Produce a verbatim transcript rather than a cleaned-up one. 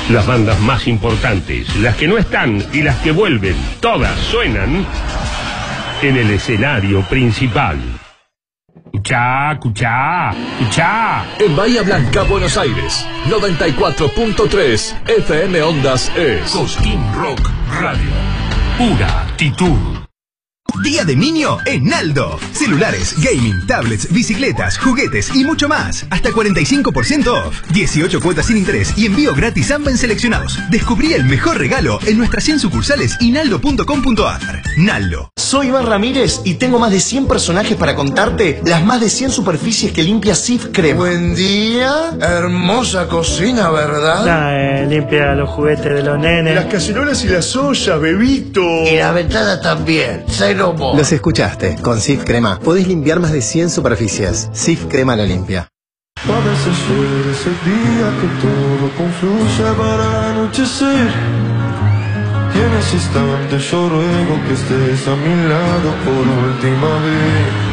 Las bandas más importantes, las que no están y las que vuelven, todas suenan en el escenario principal. Escuchá, escuchá, escuchá. En Bahía Blanca, Buenos Aires, noventa y cuatro punto tres F M Ondas es Cosquín Rock Radio. Pura actitud. Día de niño en Naldo. Celulares, gaming, tablets, bicicletas, juguetes y mucho más. Hasta cuarenta y cinco por ciento off. dieciocho cuotas sin interés y envío gratis a en seleccionados. Descubrí el mejor regalo en nuestras cien sucursales y naldo punto com punto a r. Naldo. Soy Iván Ramírez y tengo más de cien personajes para contarte las más de cien superficies que limpia Cif Crema. Buen día. Hermosa cocina, ¿verdad? Nah, eh, limpia los juguetes de los nenes. Las cacerolas y las ollas, bebito. Y la ventana también. Cero. Los escuchaste. Con Cif Crema podés limpiar más de cien superficies. Cif Crema lo limpia. Parece ser ese día que todo confluye para anochecer. Y en ese instante yo ruego que estés a mi lado por última vez.